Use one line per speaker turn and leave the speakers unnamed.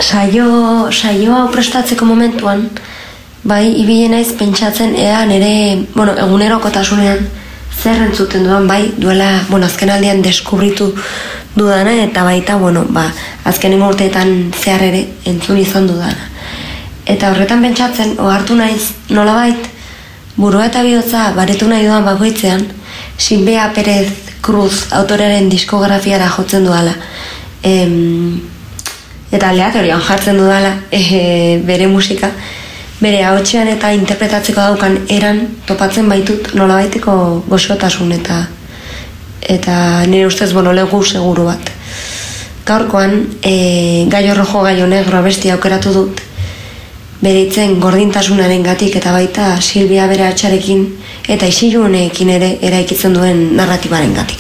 saio hau prestatzeko momentuan, bai, ibile naiz pentsatzen ea nire, egunerokotasunean zer entzuten dudan, bai, duela, azken aldian deskubritu dudana, eta baita, azkenengo urteetan zehar ere entzun izan dudana. Eta horretan pentsatzen, ohartu naiz, nolabait, burua eta bihotza baretu nahi dudan bakoitzean, Silvia Pérez Cruz autorearen diskografiara jotzen dudala. Eta aleatorian jartzen dudala bere musika, bere ahotsean eta interpretatzeko daukan eran topatzen baitut nolabaiteko goxotasun eta nire ustez legu seguru bat. Gaurkoan, Gallo Rojo Gallo Negro abestia aukeratu dut, bere hitzen gordintasunaren gatik eta baita Silvia bere atxarekin eta isilu honekin ere eraikitzen duen narratibaren gatik.